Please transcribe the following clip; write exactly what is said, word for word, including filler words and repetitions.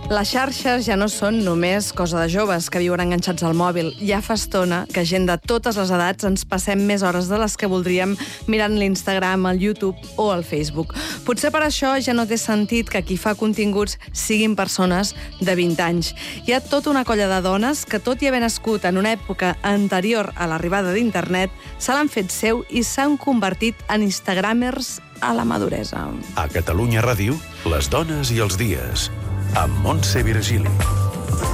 Les xarxes ja no són només cosa de joves que viuen enganxats al mòbil. Ja fa estona que gent de totes les edats ens passem més hores de les que voldríem mirant l'Instagram, el YouTube o el Facebook. Potser per això ja no té sentit que qui fa continguts siguin persones de vint anys. Hi ha tota una colla de dones que, tot i haver nascut en una època anterior a l'arribada d'internet, se l'han fet seu i s'han convertit en instagramers a la maduresa. A Catalunya Ràdio, les dones i els dies, amb Montse Virgili.